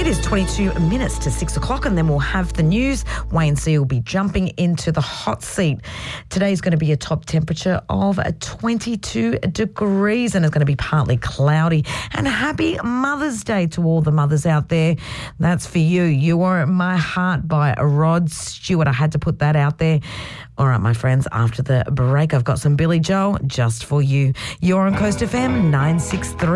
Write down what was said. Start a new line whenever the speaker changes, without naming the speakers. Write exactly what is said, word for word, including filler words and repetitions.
It is twenty-two minutes to six o'clock, and then we'll have the news. Wayne C will be jumping into the hot seat. Today's going to be a top temperature of twenty-two degrees, and it's going to be partly cloudy. And happy Mother's Day to all the mothers out there. That's for you. You Are My Heart by Rod Stewart. I had to put that out there. All right, my friends, after the break, I've got some Billy Joel just for you. You're on Coast F M nine six three.